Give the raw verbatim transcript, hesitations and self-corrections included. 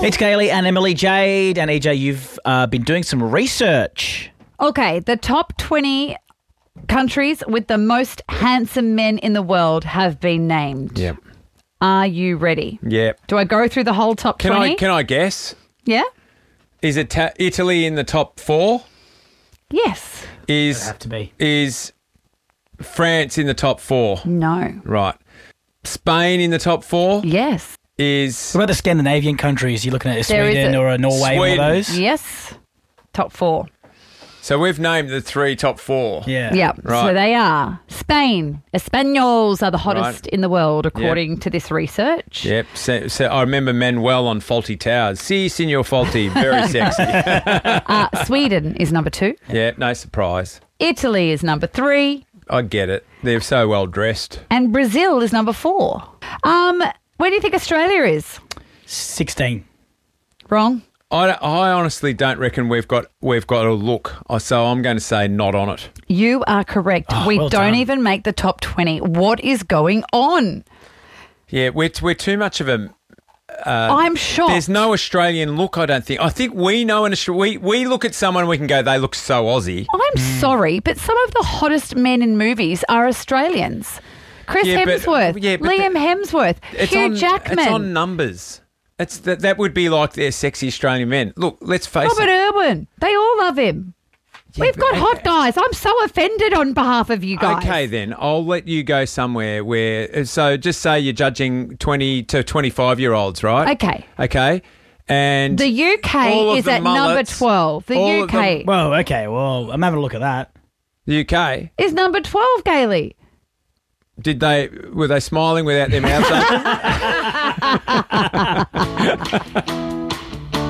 It's Kaylee and Emily Jade. And E J, you've uh, been doing some research. Okay, the top twenty countries with the most handsome men in the world have been named. Yep. Are you ready? Yep. Do I go through the whole top Can twenty? I can I guess? Yeah? Is it ta- Italy in the top four? Yes. Is Have to be. is France in the top four? No. Right. Spain in the top four? Yes. Is What about the Scandinavian countries? You're looking at a There is Sweden a- or a Norway, one Sweden. of those? Yes. Top four. so we've named the three top four. Yeah. Yeah. Right. So they are. Spain. Espanols are the hottest Right. in the world, according to this research. Yep. So, so I remember Manuel on Faulty Towers. Si, Signor Faulty. Very sexy. Uh, Sweden is number two. Yeah, no surprise. Italy is number three. I get it. They're so well dressed. And Brazil is number four. Um, where do you think Australia is? sixteen. Wrong. I, I honestly don't reckon we've got we've got a look. Uh, So I'm going to say not on it. You are correct. Oh, we well don't done. even make the top twenty. What is going on? Yeah, we're we're too much of a. I'm shocked. There's no Australian look. I don't think. I think we know an Austra- we we look at someone and we can go, they look so Aussie. I'm sorry, but some of the hottest men in movies are Australians. Chris Yeah, but- Hemsworth, yeah, but Liam the- Hemsworth, It's Hugh on, Jackman, It's on numbers. It's that that would be like their sexy Australian men. Look, let's face Robert it. Irwin. They all love him. Yeah, We've but- got hot guys. I'm so offended on behalf of you guys. Okay, then I'll let you go somewhere where. So just say you're judging twenty to twenty-five year olds, right? Okay. Okay. And The U all K of is the at number mullets, twelve. The all of U K Well, okay. Well, I'm having a look at that. the U K. is number twelve, Gailey. Did they were they smiling without their mouths open?